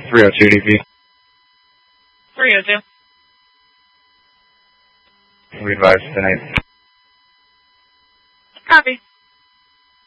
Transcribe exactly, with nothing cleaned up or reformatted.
three oh two D P. three oh two. We advise tonight. Copy.